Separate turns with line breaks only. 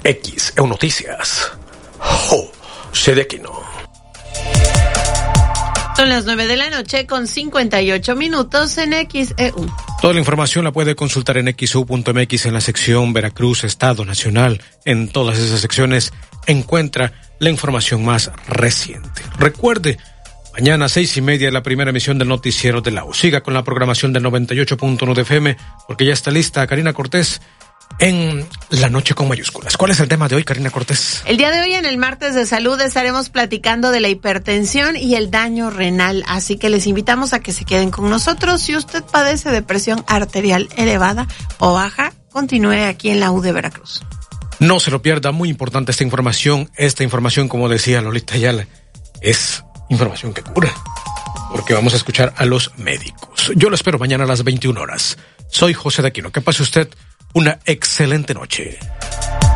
XEU Noticias. José de Aquino.
Son las 9:00 con 58 minutos en XEU.
Toda la información la puede consultar en xeu.mx en la sección Veracruz, Estado, Nacional. En todas esas secciones encuentra la información más reciente. Recuerde, mañana a 6:30 la primera emisión del noticiero de la U. Siga con la programación del 98.1 de FM, porque ya está lista Karina Cortés en La Noche con Mayúsculas. ¿Cuál es el tema de hoy, Karina Cortés?
El día de hoy, en el martes de salud, estaremos platicando de la hipertensión y el daño renal, así que les invitamos a que se queden con nosotros. Si usted padece de presión arterial elevada o baja, continúe aquí en la U de Veracruz.
No se lo pierda, muy importante esta información. Esta información, como decía Lolita Ayala, es información que cura, porque vamos a escuchar a los médicos. Yo lo espero mañana a las 21 horas. Soy José de Aquino. Que pase usted una excelente noche.